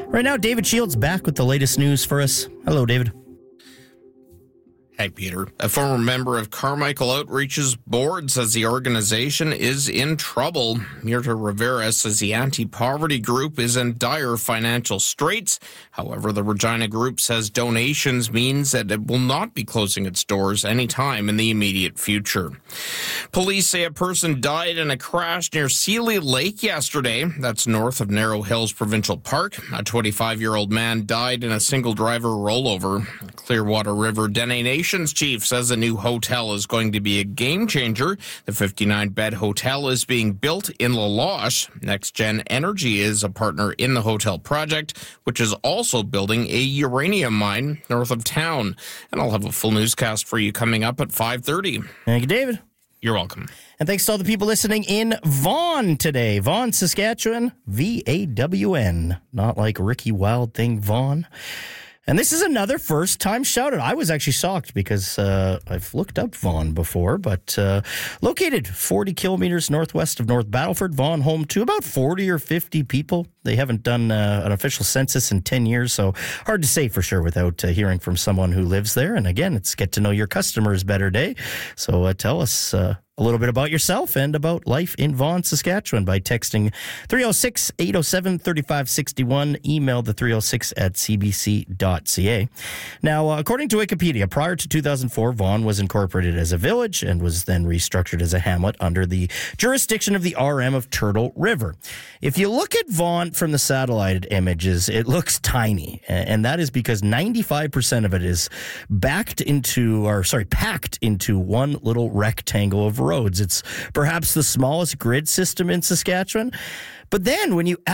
Right now, David Shields back with the latest news for us. Hello, David. Hey, Peter. A former member of Carmichael Outreach's board says the organization is in trouble. Mirta Rivera says the anti-poverty group is in dire financial straits. However, the Regina group says donations means that it will not be closing its doors anytime in the immediate future. Police say a person died in a crash near Sealy Lake yesterday. That's north of Narrow Hills Provincial Park. A 25-year-old man died in a single-driver rollover. Clearwater River Dene Nations chief says a new hotel is going to be a game changer. The 59-bed hotel is being built in La Loche. NextGen Energy is a partner in the hotel project, which is also building a uranium mine north of town. And I'll have a full newscast for you coming up at 5:30. Thank you, David. You're welcome. And thanks to all the people listening in Vaughan today. Vaughan, Saskatchewan, V-A-W-N. Not like Ricky Wild Thing Vaughan. And this is another first-time shout-out. I was actually shocked because I've looked up Vaughan before, but located 40 kilometers northwest of North Battleford, Vaughan home to about 40 or 50 people. They haven't done an official census in 10 years, so hard to say for sure without hearing from someone who lives there. And again, it's get to know your customers better day. So tell us a little bit about yourself and about life in Vaughan, Saskatchewan by texting 306-807-3561, email the 306@cbc.ca. Now, according to Wikipedia, prior to 2004, Vaughan was incorporated as a village and was then restructured as a hamlet under the jurisdiction of the RM of Turtle River. If you look at Vaughan from the satellite images, it looks tiny, and that is because 95% of it is packed into one little rectangle of roads. It's perhaps the smallest grid system in Saskatchewan. But then when you